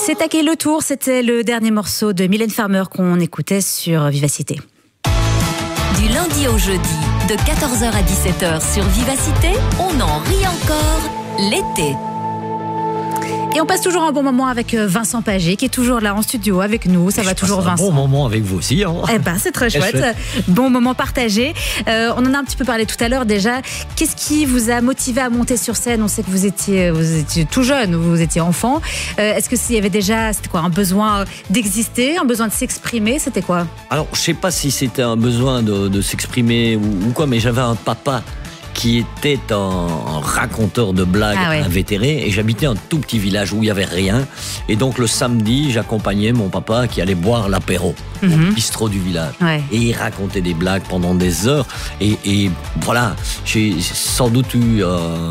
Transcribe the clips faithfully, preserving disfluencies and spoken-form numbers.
C'est à qui le tour, c'était le dernier morceau de Mylène Farmer qu'on écoutait sur Vivacité. Du lundi au jeudi, de quatorze heures à dix-sept heures sur Vivacité, on en rit encore l'été. Et on passe toujours un bon moment avec Vincent Pagé qui est toujours là en studio avec nous. Ça Et va je toujours, passe un Vincent. bon moment avec vous aussi. Hein. Eh ben, c'est très chouette. chouette. Bon moment partagé. Euh, on en a un petit peu parlé tout à l'heure déjà. Qu'est-ce qui vous a motivé à monter sur scène? On sait que vous étiez, vous étiez tout jeune, vous étiez enfant. Euh, est-ce que s'il y avait déjà, c'était quoi, un besoin d'exister, un besoin de s'exprimer? C'était quoi? Alors, je sais pas si c'était un besoin de, de s'exprimer ou, ou quoi, mais j'avais un papa qui était un, un raconteur de blagues Ah ouais. invétéré, et j'habitais un tout petit village où il n'y avait rien. Et donc le samedi, j'accompagnais mon papa qui allait boire l'apéro Mhm. au bistrot du village. Ouais. Et il racontait des blagues pendant des heures. Et, et voilà, j'ai sans doute eu euh,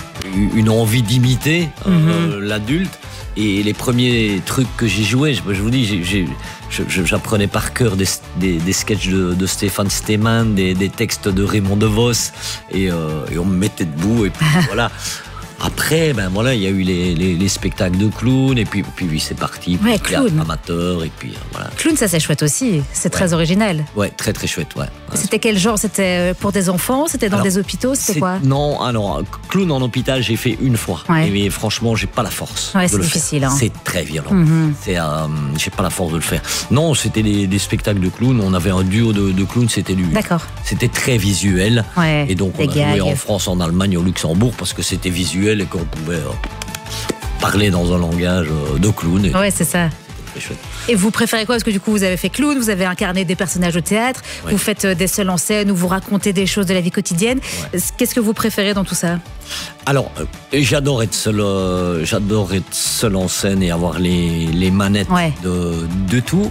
une envie d'imiter euh, l'adulte. Et les premiers trucs que j'ai joués, je, je vous dis, j'ai, j'ai, je, j'apprenais par cœur des, des, des sketchs de, de Stéphane Stéman, des, des textes de Raymond DeVos, et, euh, et on me mettait debout, et puis voilà. Après, ben voilà, il y a eu les, les, les spectacles de clowns, et puis, puis oui, c'est parti. Ouais, puis clown. amateur, et puis euh, voilà. Clown, ça c'est chouette aussi. C'est très Ouais. original. Ouais, très très chouette, ouais. C'était quel genre? C'était pour des enfants? C'était dans Alors, des hôpitaux? C'était C'est- quoi? Non, alors, clown en hôpital, j'ai fait une fois. Ouais. Et, mais franchement, j'ai pas la force. Ouais, de c'est le difficile, faire. hein. C'est très violent. Mhm. C'est, euh, j'ai pas la force de le faire. Non, c'était des, des spectacles de clowns. On avait un duo de, de clowns. C'était du, D'accord. c'était très visuel. Ouais, Et donc, des on a joué gags. en France, en Allemagne, au Luxembourg, parce que c'était visuel et qu'on pouvait euh, parler dans un langage euh, de clown. Et Ouais, c'est ça. très chouette. Et vous préférez quoi? Parce que du coup, vous avez fait clown, vous avez incarné des personnages au théâtre, Ouais. vous faites euh, des seuls en scène où vous racontez des choses de la vie quotidienne. Ouais. Qu'est-ce que vous préférez dans tout ça? Alors, euh, j'adore être seul, euh, j'adore être seul en scène et avoir les, les manettes Ouais. de, de tout.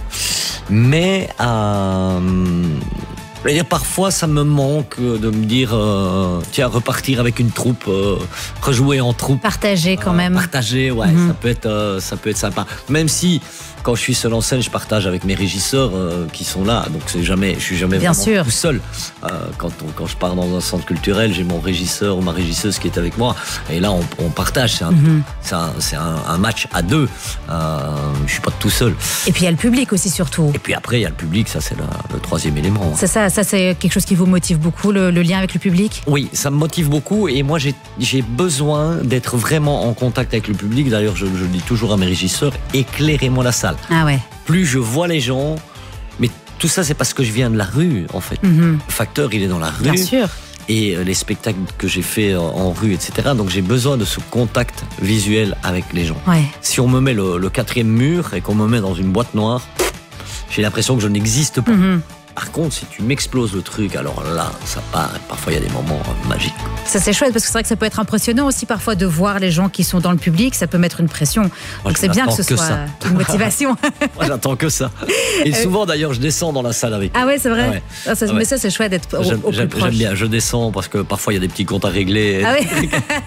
Mais euh, je veux dire, parfois, ça me manque de me dire, euh, tiens, repartir avec une troupe, euh, rejouer en troupe. Partagez quand Euh, même. Partager, ouais, Mhm. ça peut être, euh, ça peut être sympa. Même si, quand je suis seul en scène, je partage avec mes régisseurs euh, qui sont là. Donc c'est jamais, je suis jamais Bien vraiment sûr. tout seul. Euh, quand, on- quand je pars dans un centre culturel, j'ai mon régisseur ou ma régisseuse qui est avec moi. Et là, on, on partage. C'est un, Mhm. c'est un, c'est un, un match à deux. Euh, je suis pas tout seul. Et puis il y a le public aussi surtout. Et puis après, il y a le public. Ça, c'est le, le troisième élément. C'est ça, ça c'est quelque chose qui vous motive beaucoup, le, le lien avec le public? Oui, ça me motive beaucoup et moi j'ai, j'ai besoin d'être vraiment en contact avec le public. D'ailleurs, je, je dis toujours à mes régisseurs, éclairez-moi la salle. Ah ouais. Plus je vois les gens, mais tout ça c'est parce que je viens de la rue en fait. Mhm. Le facteur il est dans la rue. Bien sûr. Et euh, les spectacles que j'ai fait en, en rue, et cetera. Donc j'ai besoin de ce contact visuel avec les gens. Ouais. Si on me met le, le quatrième mur et qu'on me met dans une boîte noire, j'ai l'impression que je n'existe pas. Mhm. Par contre, si tu m'exploses le truc, alors là, ça part. Parfois, il y a des moments euh, magiques. Ça c'est chouette parce que c'est vrai que ça peut être impressionnant aussi parfois de voir les gens qui sont dans le public, ça peut mettre une pression. Donc je c'est bien que ce n'attends que soit ça. une motivation. Moi, j'attends que ça. Et souvent, d'ailleurs, je descends dans la salle avec eux. Ah ouais, c'est vrai. Ah ouais. Ah, ça- Ah ouais. Mais ça c'est chouette d'être au, J'aime, au plus j'aime- proche. j'aime bien, je descends parce que parfois il y a des petits comptes à régler. Ah oui.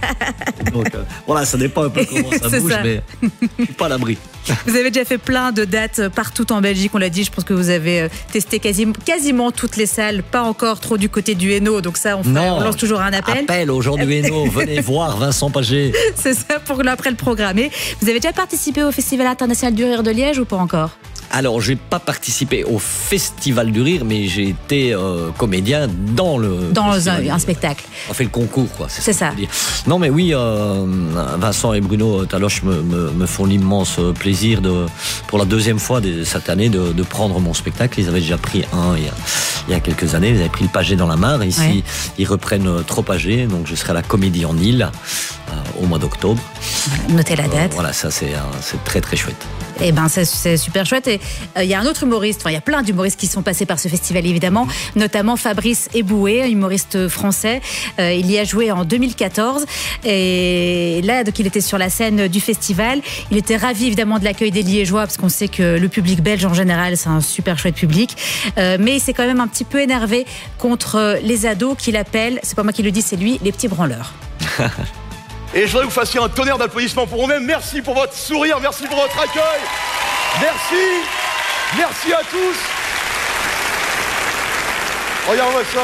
Donc euh, voilà, ça dépend un peu comment ça C'est bouge, ça. mais je suis pas à l'abri. Vous avez déjà fait plein de dates partout en Belgique, on l'a dit. Je pense que vous avez euh, testé quasiment, quasiment toutes les salles, pas encore trop du côté du Hainaut. Donc ça, on, fait- Non. on lance toujours un appel. Appel aux gens du Hainaut, venez voir Vincent Pagé. C'est ça pour l'après le programmer. Vous avez déjà participé au Festival international du rire de Liège ou pas encore? Alors, j'ai pas participé au Festival du Rire, mais j'ai été euh, comédien dans le. Dans Festival un, du un Rire. spectacle. On fait le concours, quoi. C'est ce que ça. je veux dire. Non, mais oui, euh, Vincent et Bruno Taloche me, me, me font l'immense plaisir de, pour la deuxième fois de, cette année, de, de prendre mon spectacle. Ils avaient déjà pris un il y a, il y a quelques années. Ils avaient pris le Pagé dans la Mare. Ici, Ouais. ils reprennent Trop Pagé. Donc, je serai à la Comédie en Île euh, au mois d'octobre. Notez la Euh, date. voilà, ça, c'est, euh, c'est très, très chouette. Eh ben, c'est, c'est super chouette. Et euh, il y a un autre humoriste, enfin, il y a plein d'humoristes qui sont passés par ce festival, évidemment, notamment Fabrice Eboué, un humoriste français. Euh, il y a joué en deux mille quatorze. Et là, donc, il était sur la scène du festival. Il était ravi, évidemment, de l'accueil des Liégeois, parce qu'on sait que le public belge, en général, c'est un super chouette public. Euh, mais il s'est quand même un petit peu énervé contre les ados qu'il appelle, c'est pas moi qui le dis, c'est lui, les petits branleurs. Et je voudrais que vous fassiez un tonnerre d'applaudissements pour vous-même. Merci pour votre sourire, merci pour votre accueil. Merci, merci à tous. Regarde-moi ça.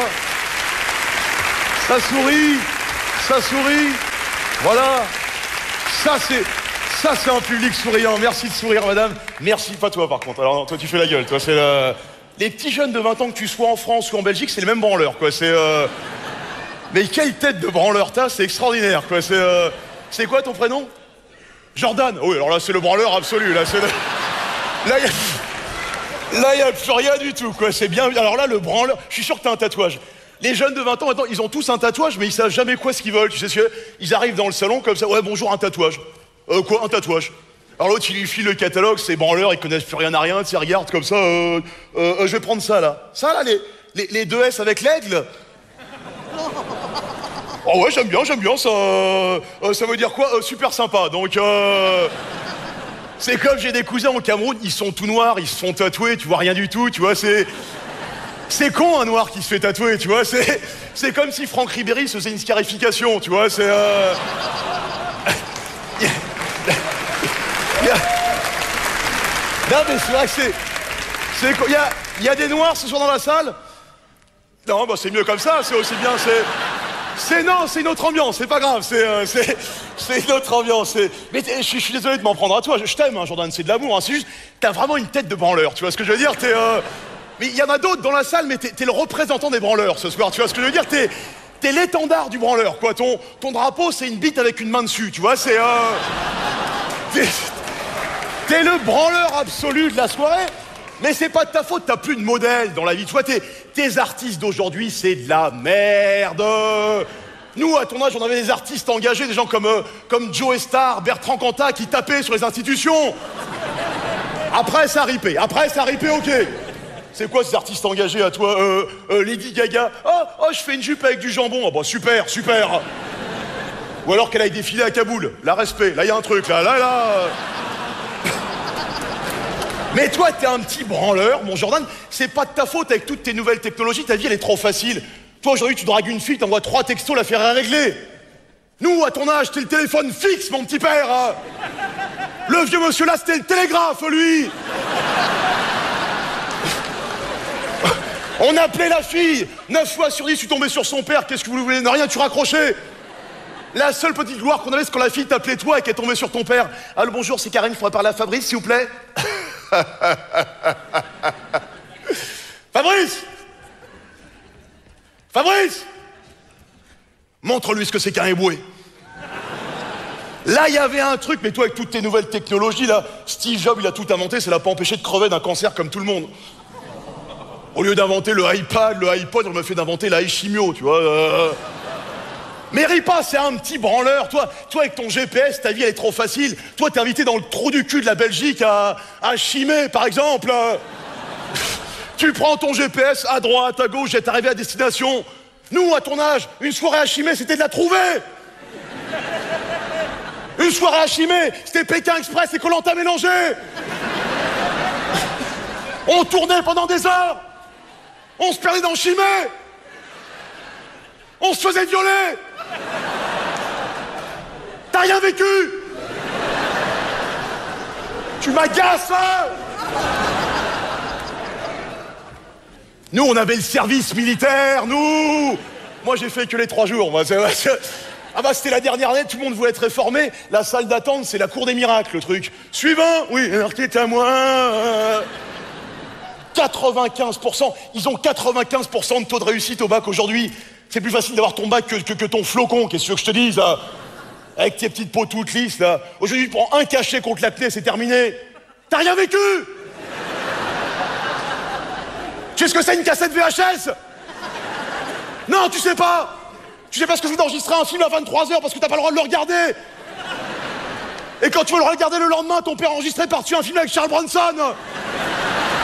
Ça sourit, ça sourit. Voilà. Ça c'est, Ça, c'est un public souriant. Merci de sourire, madame. Merci, pas toi, par contre. Alors, non, toi, tu fais la gueule. Toi, c'est le... Les petits jeunes de vingt ans, que tu sois en France ou en Belgique, c'est les mêmes branleurs, quoi. C'est... Euh... Mais quelle tête de branleur t'as, c'est extraordinaire, quoi. C'est... Euh... C'est quoi ton prénom? Jordan. Oui, alors là, c'est le branleur absolu. Là, c'est... Le... Là, il y a... Là, il n'y a plus rien du tout, quoi. C'est bien... Alors là, le branleur... Je suis sûr que t'as un tatouage. Les jeunes de vingt ans, maintenant, ils ont tous un tatouage, mais ils savent jamais quoi ce qu'ils veulent. Tu sais ce que... Ils arrivent dans le salon comme ça. Ouais, bonjour, un tatouage. Euh, quoi, un tatouage? Alors l'autre, il lui file le catalogue, c'est branleur, ils connaissent plus rien à rien, tu sais, regarde comme ça, euh, euh, euh, je vais prendre ça, là. Ça, là, les, les, les deux S avec l'aigle. Oh ouais, j'aime bien, j'aime bien, ça... Euh, ça veut dire quoi? euh, Super sympa, donc... Euh, c'est comme j'ai des cousins au Cameroun, ils sont tout noirs, ils se font tatouer, tu vois rien du tout, tu vois, c'est... C'est con, un noir qui se fait tatouer, tu vois, c'est... C'est comme si Franck Ribéry se faisait une scarification, tu vois, c'est... Euh... Non mais c'est vrai que c'est... C'est... Il y a, y a des noirs ce soir dans la salle? Non, bah c'est mieux comme ça, c'est aussi bien, c'est... C'est non, c'est une autre ambiance, c'est pas grave, c'est... Euh, c'est... C'est une autre ambiance, c'est... Mais je suis désolé de m'en prendre à toi, je, je t'aime, hein, Jordan, c'est de l'amour, hein, c'est juste... T'as vraiment une tête de branleur, tu vois ce que je veux dire? T'es... Euh... Mais il y en a d'autres dans la salle, mais t'es, t'es le représentant des branleurs ce soir, tu vois ce que je veux dire? T'es... T'es l'étendard du branleur, quoi, ton, ton drapeau, c'est une bite avec une main dessus, tu vois, c'est... Euh... T'es... T'es le branleur absolu de la soirée, mais c'est pas de ta faute, t'as plus de modèle dans la vie. Tu vois, tes, tes artistes d'aujourd'hui, c'est de la merde. Nous, à ton âge, on avait des artistes engagés, des gens comme, euh, comme Joe Star, Bertrand Cantat, qui tapaient sur les institutions. Après, ça a ripé. Après, ça a ripé, ok. C'est quoi ces artistes engagés à toi? euh, euh, Lady Gaga. Oh, oh, je fais une jupe avec du jambon. Ah bah super, super. Ou alors qu'elle aille défiler à Kaboul. La respect, là, il y a un truc, là, là, là... Mais toi, t'es un petit branleur, mon Jordan, c'est pas de ta faute avec toutes tes nouvelles technologies, ta vie elle est trop facile. Toi aujourd'hui, tu dragues une fille, t'envoies trois textos, l'affaire est réglée. Nous, à ton âge, t'es le téléphone fixe, mon petit père. Hein. Le vieux monsieur là, c'était le télégraphe, lui. On appelait la fille, neuf fois sur dix, tu tombais sur son père, qu'est-ce que vous voulez? Ne rien, tu raccrochais. La seule petite gloire qu'on avait, c'est quand la fille t'appelait toi et qu'elle tombait sur ton père. Allô, bonjour, c'est Karine, il faudrait parler à Fabrice, s'il vous plaît. Fabrice! Fabrice! Montre-lui ce que c'est qu'un éboué. Là, il y avait un truc, mais toi, avec toutes tes nouvelles technologies, là, Steve Jobs, il a tout inventé, ça l'a pas empêché de crever d'un cancer comme tout le monde. Au lieu d'inventer le iPad, le iPod, on m'a fait d'inventer la iChimio, tu vois. Euh... Mais ris pas, c'est un petit branleur. Toi, toi, avec ton G P S, ta vie, elle est trop facile. Toi, t'es invité dans le trou du cul de la Belgique à, à Chimay, par exemple. Tu prends ton G P S à droite, à gauche, et t'es arrivé à destination. Nous, à ton âge, une soirée à Chimay, c'était de la trouver. Une soirée à Chimay, c'était Pékin Express et Koh-Lanta mélangé. On tournait pendant des heures. On se perdait dans Chimay. On se faisait violer. T'as rien vécu. Tu m'agaces, hein. Nous, on avait le service militaire, nous. Moi, j'ai fait que les trois jours. Moi, c'est... Ah bah, c'était la dernière année, tout le monde voulait être réformé. La salle d'attente, c'est la cour des miracles, le truc. Suivant, oui, alors qui est à moi euh... quatre-vingt-quinze pour cent. Ils ont quatre-vingt-quinze pour cent de taux de réussite au bac aujourd'hui. C'est plus facile d'avoir ton bac que, que, que ton flocon, qu'est-ce que je te dise, là? Avec tes petites peaux toutes lisses, là. Aujourd'hui, tu prends un cachet contre l'apnée, c'est terminé. T'as rien vécu. Tu sais ce que c'est une cassette V H S? Non, tu sais pas. Tu sais pas ce que c'est d'enregistrer un film à vingt-trois heures parce que t'as pas le droit de le regarder. Et quand tu veux le regarder le lendemain, ton père enregistré par-dessus un film avec Charles Bronson.